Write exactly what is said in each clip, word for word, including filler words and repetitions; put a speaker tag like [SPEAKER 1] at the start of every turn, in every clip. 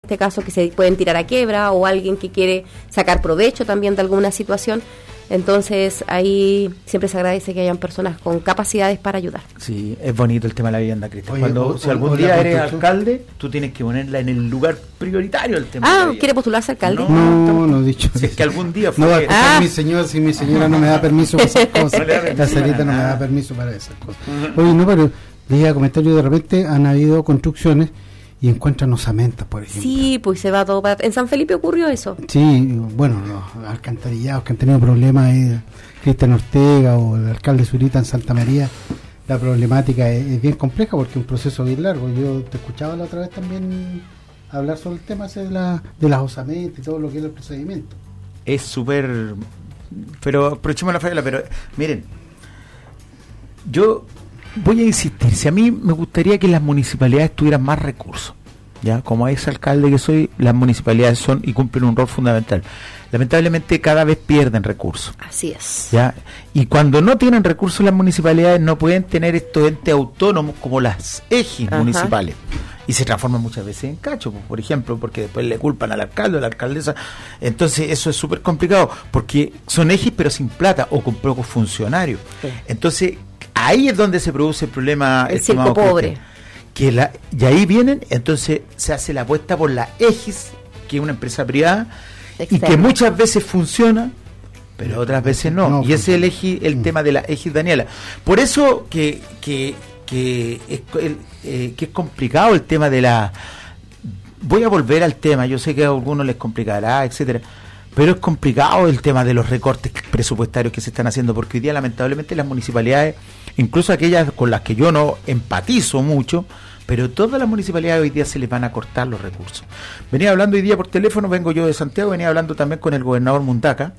[SPEAKER 1] este caso que se pueden tirar a quiebra, o alguien que quiere sacar provecho también de alguna situación. Entonces ahí siempre se agradece que hayan personas con capacidades para ayudar.
[SPEAKER 2] Sí, es bonito el tema de la vivienda, Cristian.
[SPEAKER 3] Oye,
[SPEAKER 2] Cuando
[SPEAKER 3] o,
[SPEAKER 2] si
[SPEAKER 3] o,
[SPEAKER 2] algún
[SPEAKER 3] o
[SPEAKER 2] día eres
[SPEAKER 3] construcción.
[SPEAKER 2] alcalde, tú tienes que ponerla en el lugar prioritario el tema.
[SPEAKER 1] Ah,
[SPEAKER 2] de la vivienda.
[SPEAKER 1] ¿quiere postularse alcalde?
[SPEAKER 3] No, no he dicho
[SPEAKER 2] Si es
[SPEAKER 3] eso.
[SPEAKER 2] que algún día
[SPEAKER 3] No va a
[SPEAKER 2] fue...
[SPEAKER 3] escuchar
[SPEAKER 1] Ah.
[SPEAKER 3] mi señor, si mi señora no me da permiso para esas cosas.
[SPEAKER 2] No le da permiso
[SPEAKER 3] La Sarita
[SPEAKER 2] para
[SPEAKER 3] no me
[SPEAKER 2] nada.
[SPEAKER 3] da permiso para esas cosas. Oye, no, pero les iba a comentar yo, de repente han habido construcciones y encuentran osamentas, por ejemplo.
[SPEAKER 1] Sí, pues se va todo para... En San Felipe ocurrió eso.
[SPEAKER 3] Sí, bueno, los alcantarillados que han tenido problemas ahí, Cristian Ortega o el alcalde Zurita en Santa María, la problemática es, es bien compleja porque es un proceso bien largo. Yo te escuchaba la otra vez también hablar sobre el tema ese de, la, de las osamentas y todo lo que es el procedimiento.
[SPEAKER 2] Es súper... Pero aprovechemos la falla, pero miren, yo voy a insistir, si a mí me gustaría que las municipalidades tuvieran más recursos, ya como ex alcalde que soy, las municipalidades son y cumplen un rol fundamental. Lamentablemente cada vez pierden recursos.
[SPEAKER 1] Así es.
[SPEAKER 2] ¿Ya? Y cuando no tienen recursos las municipalidades no pueden tener estos entes autónomos como las ejes
[SPEAKER 1] Ajá.
[SPEAKER 2] municipales. Y se transforman muchas veces en cacho, por ejemplo, porque después le culpan al alcalde o a la alcaldesa. Entonces eso es súper complicado, porque son ejes pero sin plata o con pocos funcionarios.
[SPEAKER 1] Sí.
[SPEAKER 2] Entonces ahí es donde se produce el problema.
[SPEAKER 1] El
[SPEAKER 2] estimado
[SPEAKER 1] circo pobre.
[SPEAKER 2] Cristian, que la, y ahí vienen, entonces se hace la apuesta por la EGIS, que es una empresa privada,
[SPEAKER 1] Externa.
[SPEAKER 2] y que muchas veces funciona, pero otras veces no.
[SPEAKER 3] No
[SPEAKER 2] y ese es el, eji, el
[SPEAKER 3] Mm.
[SPEAKER 2] tema de la EGIS, Daniela. Por eso que, que, que, es, el, eh, que es complicado el tema de la... Voy a volver al tema, yo sé que a algunos les complicará, etcétera, pero es complicado el tema de los recortes presupuestarios que se están haciendo, porque hoy día lamentablemente las municipalidades, incluso aquellas con las que yo no empatizo mucho, pero todas las municipalidades hoy día se les van a cortar los recursos. Venía hablando hoy día por teléfono, vengo yo de Santiago, venía hablando también con el gobernador Mundaca,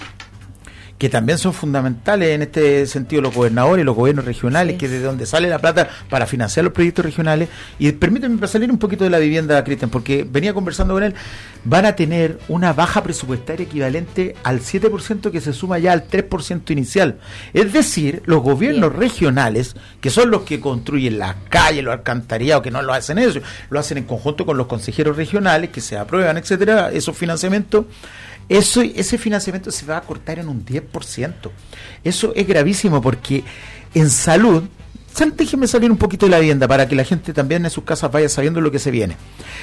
[SPEAKER 2] que también son fundamentales en este sentido los gobernadores y los gobiernos regionales,
[SPEAKER 1] Sí.
[SPEAKER 2] que es de donde sale la plata para financiar los proyectos regionales. Y permíteme para salir un poquito de la vivienda, Cristian, porque venía conversando con él, van a tener una baja presupuestaria equivalente al siete por ciento que se suma ya al tres por ciento inicial. Es decir, los gobiernos
[SPEAKER 1] Bien.
[SPEAKER 2] regionales, que son los que construyen las calles, los alcantarillados, que no lo hacen ellos, lo hacen en conjunto con los consejeros regionales, que se aprueban, etcétera, esos financiamientos. Eso, ese financiamiento se va a cortar en un diez por ciento. Eso es gravísimo porque en salud, déjenme salir un poquito de la vivienda para que la gente también en sus casas vaya sabiendo lo que se viene.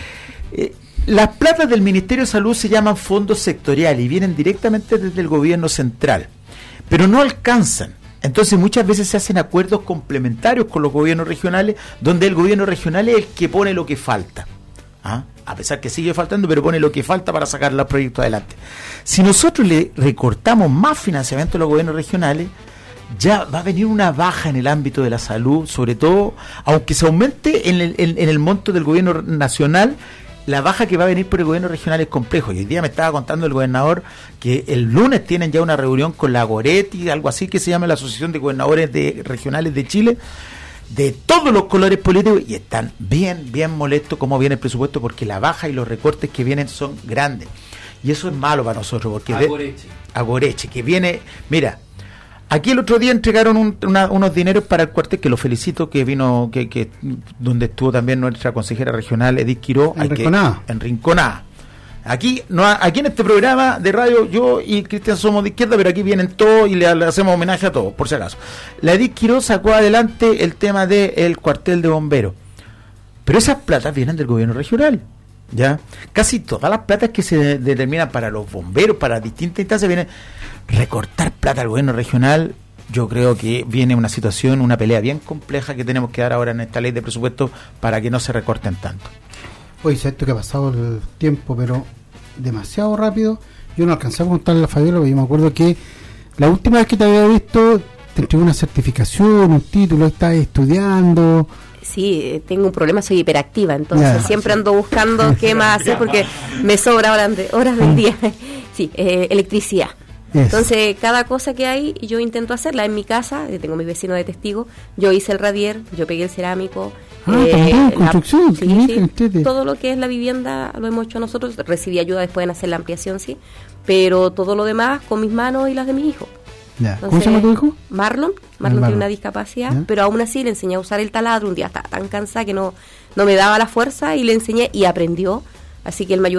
[SPEAKER 2] Eh, las platas del Ministerio de Salud se llaman fondos sectoriales y vienen directamente desde el gobierno central, pero no alcanzan. Entonces muchas veces se hacen acuerdos complementarios con los gobiernos regionales, donde el gobierno regional es el que pone lo que falta. ¿Ah? A pesar que sigue faltando, pero pone lo que falta para sacar los proyectos adelante. Si nosotros le recortamos más financiamiento a los gobiernos regionales, ya va a venir una baja en el ámbito de la salud, sobre todo, aunque se aumente en el, en, en el monto del gobierno nacional, la baja que va a venir por el gobierno regional es complejo. Y hoy día me estaba contando el gobernador que el lunes tienen ya una reunión con la Goretti, algo así que se llama la Asociación de Gobernadores de, Regionales de Chile, de todos los colores políticos, y están bien, bien molestos cómo viene el presupuesto, porque la baja y los recortes que vienen son grandes. Y eso es malo para nosotros, porque...
[SPEAKER 4] Agoreche.
[SPEAKER 2] De, Agoreche, que viene... Mira, aquí el otro día entregaron un, una, unos dineros para el cuartel, que lo felicito, que vino, que, que donde estuvo también nuestra consejera regional, Edith Quiró.
[SPEAKER 3] En Rinconada.
[SPEAKER 2] En Rinconada. Aquí, no, aquí en este programa de radio, yo y Cristian somos de izquierda, pero aquí vienen todos y le, le hacemos homenaje a todos, por si acaso. La Edith Quiró sacó adelante el tema del cuartel de bomberos. Pero esas platas vienen del gobierno regional. ¿Ya? Casi todas las platas que se de- determinan para los bomberos, para distintas instancias, vienen recortar plata al gobierno regional. Yo creo que viene una situación, una pelea bien compleja que tenemos que dar ahora en esta ley de presupuesto para que no se recorten tanto.
[SPEAKER 3] Oye, sé esto que ha pasado el tiempo, pero demasiado rápido. Yo no alcancé a contarle a la Fabiola, porque yo me acuerdo que la última vez que te había visto te entregó una certificación, un título, estás estudiando.
[SPEAKER 1] Sí, eh, tengo un problema, soy hiperactiva, entonces
[SPEAKER 3] Ya.
[SPEAKER 1] siempre ando buscando qué más hacer porque me sobra horas, de, horas del día. Sí, eh, electricidad.
[SPEAKER 3] Eso.
[SPEAKER 1] Entonces, cada cosa que hay, yo intento hacerla en mi casa. eh, Tengo mis vecinos de testigo. Yo hice el radier, yo pegué el cerámico.
[SPEAKER 3] Ah, también, construcción,
[SPEAKER 1] sí,
[SPEAKER 3] mira,
[SPEAKER 1] sí,
[SPEAKER 3] ustedes.
[SPEAKER 1] todo lo que es la vivienda lo hemos hecho nosotros. Recibí ayuda después en hacer la ampliación, sí. Pero todo lo demás con mis manos y las de mis hijos.
[SPEAKER 3] Ya. ¿Cómo se llama tu hijo?
[SPEAKER 1] Marlon.
[SPEAKER 3] Ah,
[SPEAKER 1] Marlon
[SPEAKER 3] Marlon.
[SPEAKER 1] tiene una discapacidad,
[SPEAKER 3] ¿Ya?
[SPEAKER 1] pero aún así le enseñé a usar el taladro. Un día estaba tan cansada que no, no me daba la fuerza y le enseñé y aprendió. Así que él me ayudó